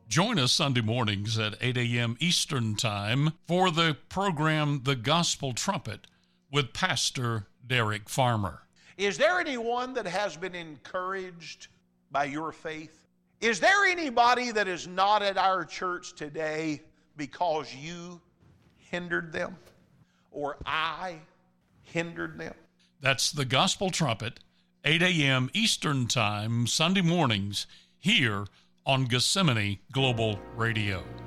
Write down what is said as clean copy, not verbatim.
Join us Sunday mornings at 8 a.m. Eastern Time for the program The Gospel Trumpet with Pastor Derek Farmer. Is there anyone that has been encouraged by your faith? Is there anybody that is not at our church today because you hindered them or I hindered them? That's The Gospel Trumpet, 8 a.m. Eastern Time, Sunday mornings, here on Gethsemane Global Radio.